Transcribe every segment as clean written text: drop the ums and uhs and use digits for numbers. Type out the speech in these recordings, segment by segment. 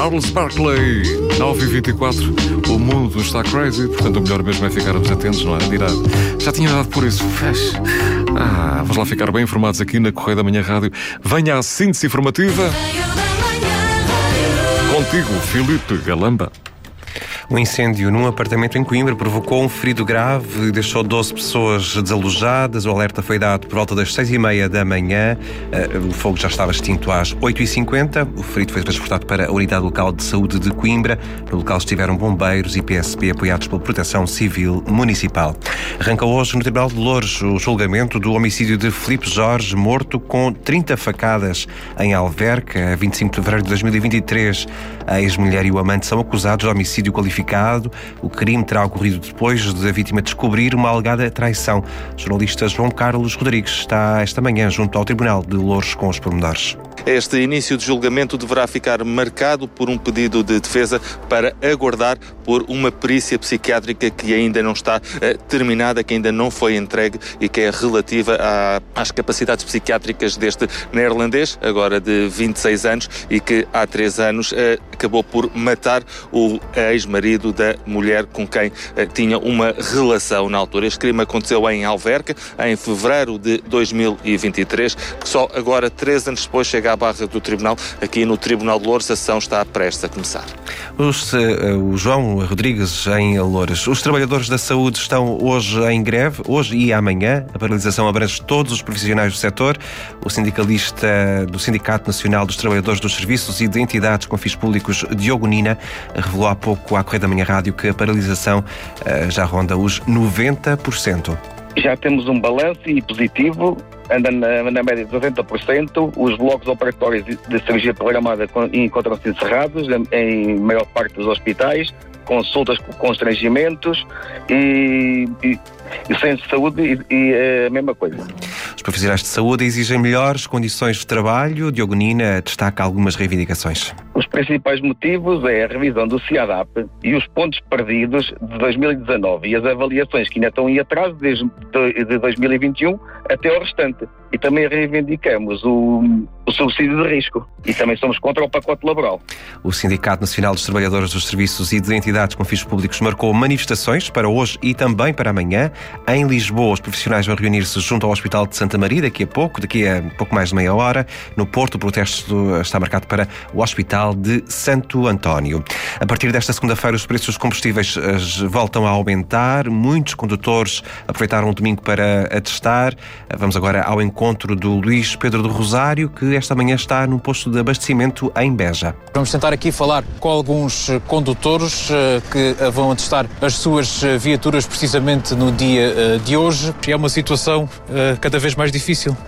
Charles Barkley, 9h24. O mundo está crazy, portanto o melhor mesmo é ficarmos atentos, não é? Já tinha dado por isso. Vamos lá ficar bem informados aqui na Correio da Manhã Rádio. Venha à síntese informativa. Contigo, Filipe Galamba. Um incêndio num apartamento em Coimbra provocou um ferido grave e deixou 12 pessoas desalojadas. O alerta foi dado por volta das 6h30 da manhã. O fogo já estava extinto às 8h50. O ferido foi transportado para a Unidade Local de Saúde de Coimbra. No local estiveram bombeiros e PSP apoiados pela Proteção Civil Municipal. Arranca hoje no Tribunal de Loures o julgamento do homicídio de Filipe Jorge, morto com 30 facadas em Alverca, a 25 de fevereiro de 2023. A ex-mulher e o amante são acusados de homicídio qualificado. O crime terá ocorrido depois de a vítima descobrir uma alegada traição. O jornalista João Carlos Rodrigues está esta manhã junto ao Tribunal de Loures com os pormenores. Este início de julgamento deverá ficar marcado por um pedido de defesa para aguardar por uma perícia psiquiátrica que ainda não está terminada, que ainda não foi entregue e que é relativa às capacidades psiquiátricas deste neerlandês, agora de 26 anos, e que há 3 anos acabou por matar o ex-marido da mulher com quem tinha uma relação na altura. Este crime aconteceu em Alverca, em fevereiro de 2023, que só agora, 3 anos depois, chega à barra do Tribunal. Aqui no Tribunal de Loures, a sessão está prestes a começar. O João Rodrigues, em Loures. Os trabalhadores da saúde estão hoje em greve, hoje e amanhã. A paralisação abrange todos os profissionais do setor. O sindicalista do Sindicato Nacional dos Trabalhadores dos Serviços e de Entidades com Fins Públicos, Diogo Nina, revelou há pouco à Correio da Manhã Rádio que a paralisação já ronda os 90%. Já temos um balanço positivo, anda na média de 90%. Os blocos operatórios de cirurgia programada encontram-se encerrados em maior parte dos hospitais, consultas com constrangimentos e centros de saúde e a mesma coisa. Os profissionais de saúde exigem melhores condições de trabalho. Diogo Nina destaca algumas reivindicações. Os principais motivos é a revisão do CIADAP e os pontos perdidos de 2019 e as avaliações que ainda estão em atraso desde 2021 até ao restante. E também reivindicamos o subsídio de risco e também somos contra o pacote laboral. O Sindicato Nacional dos Trabalhadores dos Serviços e de Entidades com Fins Públicos marcou manifestações para hoje e também para amanhã. Em Lisboa, os profissionais vão reunir-se junto ao Hospital de Santa Maria daqui a pouco mais de meia hora. No Porto, o protesto está marcado para o Hospital de Santo António. A partir desta segunda-feira, os preços dos combustíveis voltam a aumentar. Muitos condutores aproveitaram o domingo para atestar. Vamos agora ao encontro do Luís Pedro do Rosário, que esta manhã está num posto de abastecimento em Beja. Vamos tentar aqui falar com alguns condutores que vão atestar as suas viaturas precisamente no dia de hoje. É uma situação cada vez mais difícil.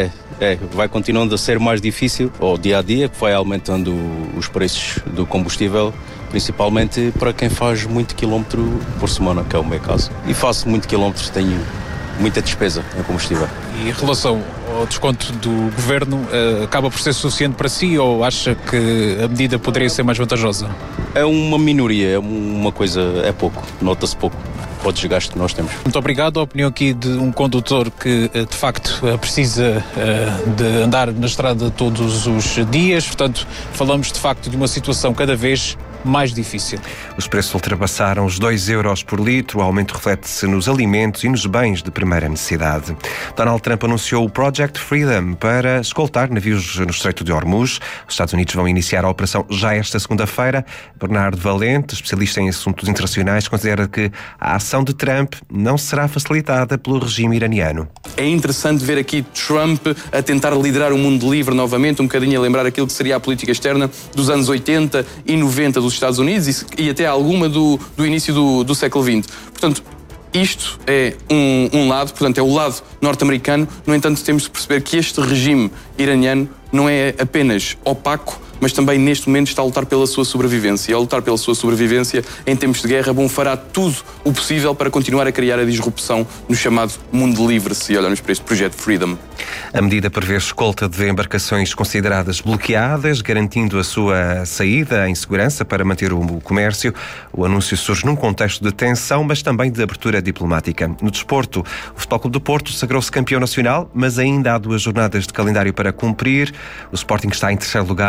Vai continuando a ser mais difícil ao dia a dia, que vai aumentando os preços do combustível, principalmente para quem faz muito quilómetro por semana, que é o meu caso. E faço muito quilómetros, tenho muita despesa em combustível. E em relação ao desconto do Governo, acaba por ser suficiente para si ou acha que a medida poderia ser mais vantajosa? É uma minoria, é uma coisa, é pouco, nota-se pouco para o desgaste que nós temos. Muito obrigado. A opinião aqui de um condutor que, de facto, precisa de andar na estrada todos os dias. Portanto, falamos, de facto, de uma situação cada vez mais difícil. Os preços ultrapassaram os 2 euros por litro. O aumento reflete-se nos alimentos e nos bens de primeira necessidade. Donald Trump anunciou o Project Freedom para escoltar navios no Estreito de Hormuz. Os Estados Unidos vão iniciar a operação já esta segunda-feira. Bernardo Valente, especialista em assuntos internacionais, considera que a ação de Trump não será facilitada pelo regime iraniano. É interessante ver aqui Trump a tentar liderar o mundo livre novamente, um bocadinho a lembrar aquilo que seria a política externa dos anos 80 e 90 dos Estados Unidos e até alguma do início do século XX. Portanto, isto é um lado, portanto, é o lado norte-americano. No entanto, temos de perceber que este regime iraniano não é apenas opaco, mas também neste momento está a lutar pela sua sobrevivência. E ao lutar pela sua sobrevivência, em tempos de guerra, fará tudo o possível para continuar a criar a disrupção no chamado mundo livre, se olharmos para este projeto Freedom. A medida prevê escolta de embarcações consideradas bloqueadas, garantindo a sua saída em segurança para manter o comércio. O anúncio surge num contexto de tensão, mas também de abertura diplomática. No desporto, o Futebol Clube do Porto sagrou-se campeão nacional, mas ainda há 2 jornadas de calendário para cumprir. O Sporting está em terceiro lugar,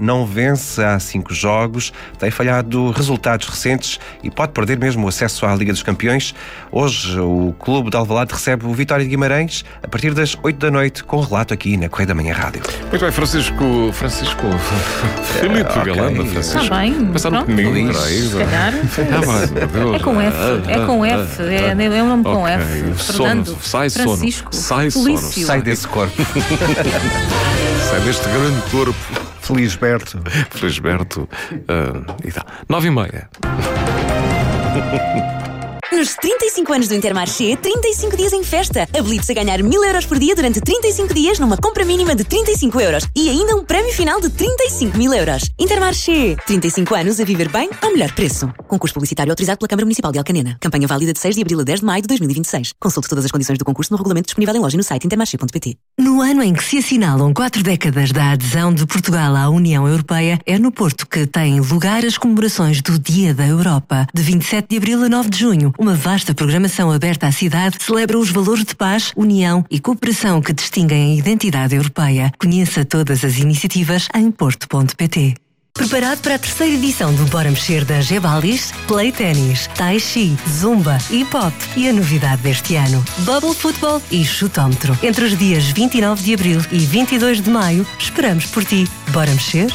não vence há 5 jogos, tem falhado resultados recentes e pode perder mesmo o acesso à Liga dos Campeões. Hoje o Clube de Alvalade recebe o Vitória de Guimarães a partir das 8 da noite, com relato aqui na Correio da Manhã Rádio. Muito bem, Filipe Galamba, Francisco. Está bem, passaram comigo, se calhar. É com F, é um nome com F. Fernando, Francisco, Felício. Sai desse corpo. Sai deste grande corpo. Felisberto. E tal. 9h30. Nos 35 anos do Intermarché, 35 dias em festa. Habilite-se a ganhar 1.000 euros por dia durante 35 dias numa compra mínima de 35 euros e ainda um prémio final de 35.000 euros. Intermarché, 35 anos a viver bem ao melhor preço. Concurso publicitário autorizado pela Câmara Municipal de Alcanena. Campanha válida de 6 de abril a 10 de maio de 2026. Consulte todas as condições do concurso no regulamento disponível em loja e no site intermarché.pt. No ano em que se assinalam 4 décadas da adesão de Portugal à União Europeia, é no Porto que têm lugar as comemorações do Dia da Europa. De 27 de abril a 9 de junho, uma vasta programação aberta à cidade celebra os valores de paz, união e cooperação que distinguem a identidade europeia. Conheça todas as iniciativas em porto.pt. Preparado para a 3ª edição do Bora Mexer da Gebalis? Play Tennis, Tai Chi, Zumba e Pop. E a novidade deste ano, Bubble Football e Chutómetro. Entre os dias 29 de abril e 22 de maio, esperamos por ti. Bora Mexer?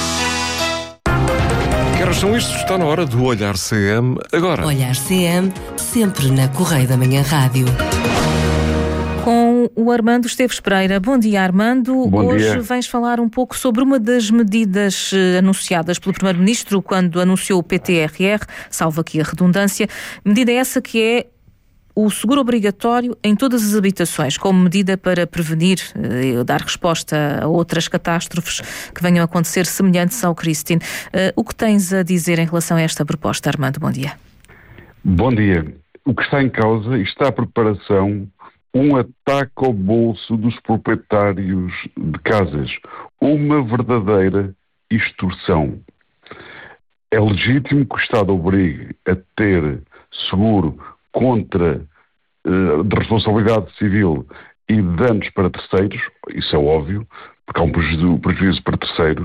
Que horas são isto? Está na hora do Olhar CM agora. Olhar CM, sempre na Correio da Manhã Rádio. Com o Armando Esteves Pereira. Bom dia, Armando. Hoje vens falar um pouco sobre uma das medidas anunciadas pelo Primeiro-Ministro quando anunciou o PTRR, salvo aqui a redundância. Medida essa que é o seguro obrigatório em todas as habitações, como medida para prevenir e dar resposta a outras catástrofes que venham a acontecer semelhantes ao Christine. O que tens a dizer em relação a esta proposta, Armando? Bom dia. Bom dia. O que está em causa está a preparação um ataque ao bolso dos proprietários de casas. Uma verdadeira extorsão. É legítimo que o Estado obrigue a ter seguro contra de responsabilidade civil e danos para terceiros, isso é óbvio, porque há um prejuízo para terceiros,